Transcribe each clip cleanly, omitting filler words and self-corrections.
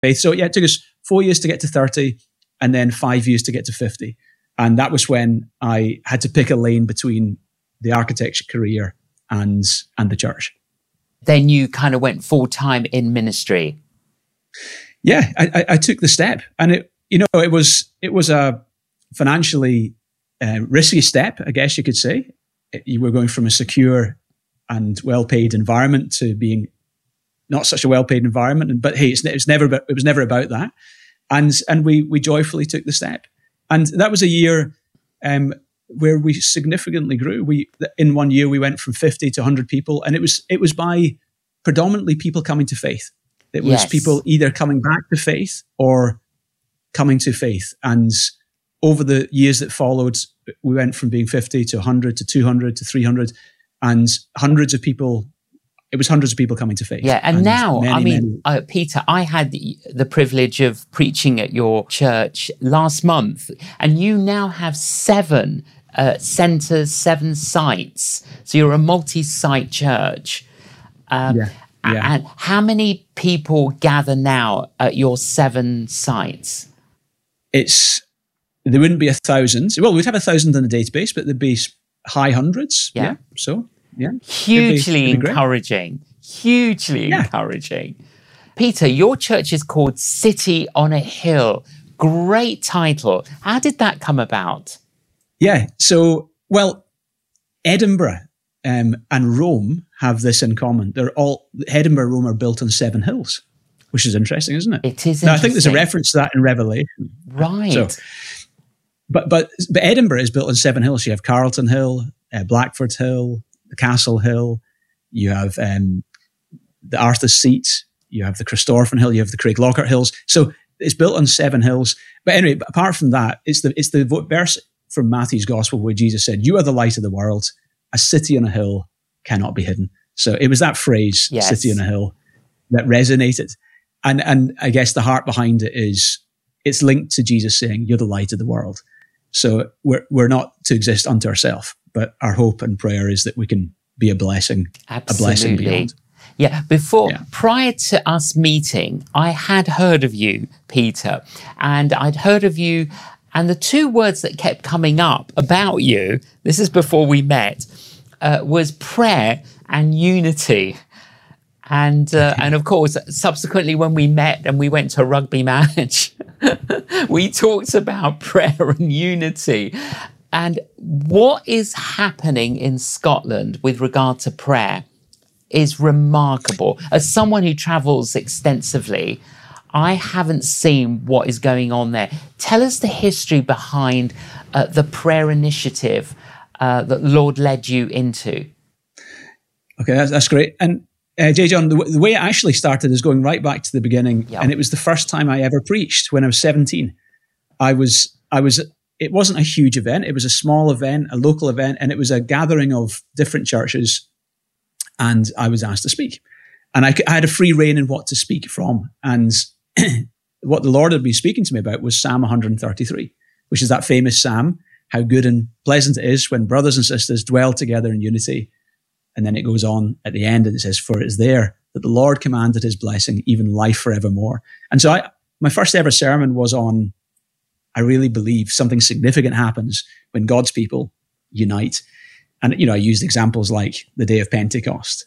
faith. So yeah, it took us 4 years to get to 30 and then 5 years to get to 50. And that was when I had to pick a lane between the architecture career and the church. Then you kind of went full time in ministry. Yeah, I took the step, and it was a financially risky step, I guess you could say. You were going from a secure and well-paid environment to being not such a well-paid environment. But hey, it was never about that. And we joyfully took the step. And that was a year where we significantly grew. In 1 year we went from 50 to 100 people, and it was by predominantly people coming to faith. It was people either coming back to faith or coming to faith. And over the years that followed, we went from being 50 to 100 to 200 to 300, and hundreds of people coming to faith. Yeah, and now, Peter, I had the privilege of preaching at your church last month, and you now have 7 centres, 7 sites. So you're a multi-site church. And how many people gather now at your 7 sites? There wouldn't be 1,000. Well, we'd have 1,000 in the database, but there'd be high hundreds. Yeah. So, yeah. Hugely encouraging. Hugely encouraging. Peter, your church is called City on a Hill. Great title. How did that come about? Yeah. So, well, Edinburgh and Rome have this in common. Edinburgh and Rome are built on 7 hills, which is interesting, isn't it? It is now, I think there's a reference to that in Revelation. Right. So, but Edinburgh is built on 7 hills. You have Carlton Hill, Blackford Hill, the Castle Hill. You have the Arthur's Seat. You have the Christopher Hill. You have the Craiglockhart Hills. So it's built on 7 hills. But anyway, apart from that, it's the verse from Matthew's Gospel where Jesus said, "You are the light of the world. A city on a hill cannot be hidden." So it was that phrase, "City on a hill," that resonated. And I guess the heart behind it is it's linked to Jesus saying, "You're the light of the world." So we're not to exist unto ourselves, but our hope and prayer is that we can be a blessing, Absolutely. A blessing beyond. Yeah, prior to us meeting, I had heard of you, Peter, and I'd heard of you, and the 2 words that kept coming up about you, this is before we met, was prayer and unity. And of course, subsequently when we met and we went to a rugby match, we talked about prayer and unity. And what is happening in Scotland with regard to prayer is remarkable. As someone who travels extensively, I haven't seen what is going on there. Tell us the history behind the prayer initiative that Lord led you into. Okay, that's great. And J. John, the way it actually started is going right back to the beginning. Yep. And it was the first time I ever preached when I was 17. It wasn't a huge event. It was a small event, a local event, and it was a gathering of different churches. And I was asked to speak. And I had a free rein in what to speak from. And what the Lord had been speaking to me about was Psalm 133, which is that famous psalm, how good and pleasant it is when brothers and sisters dwell together in unity. And then it goes on at the end and it says, "For it is there that the Lord commanded his blessing, even life forevermore." And so my first ever sermon was on, I really believe something significant happens when God's people unite. And, I used examples like the day of Pentecost.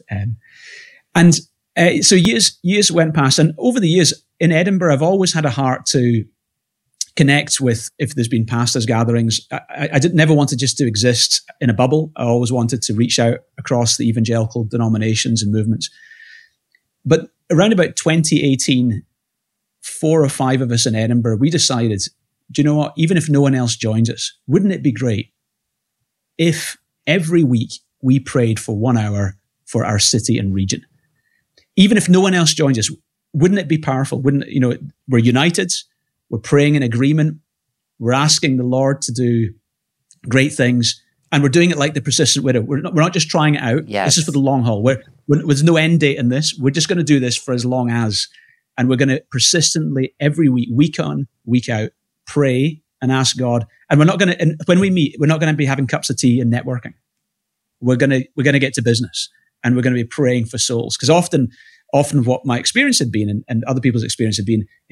So years went past. And over the years in Edinburgh, I've always had a heart to connect with, if there's been pastors' gatherings. I never wanted just to exist in a bubble. I always wanted to reach out across the evangelical denominations and movements. But around about 2018, 4 or 5 of us in Edinburgh, we decided, do you know what? Even if no one else joins us, wouldn't it be great if every week we prayed for 1 hour for our city and region? Even if no one else joins us, wouldn't it be powerful? We're united. We're praying in agreement. We're asking the Lord to do great things. And we're doing it like the persistent widow. We're not just trying it out. Yes. This is for the long haul. There's no end date in this. We're just going to do this for as long as. And we're going to persistently, every week, week on, week out, pray and ask God. And when we meet, we're not going to be having cups of tea and networking. We're going to get to business. And we're going to be praying for souls. Because often what my experience had been, and other people's experience had been,